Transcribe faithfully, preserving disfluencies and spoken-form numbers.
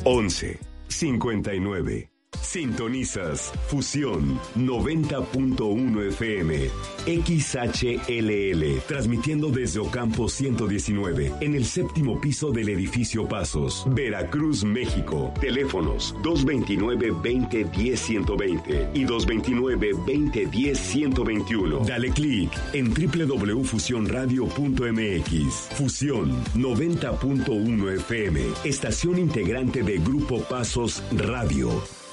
once cincuenta y nueve. Sintonizas Fusión noventa punto uno F M, X H L L, transmitiendo desde Ocampo ciento diecinueve, en el séptimo piso del edificio Pasos, Veracruz, México. Teléfonos dos veintinueve, veinte, diez, ciento veinte y dos veintinueve, veinte, diez, ciento veintiuno. Dale clic en doble u doble u doble u punto fusión radio punto m x. Fusión noventa punto uno F M, estación integrante de Grupo Pasos Radio.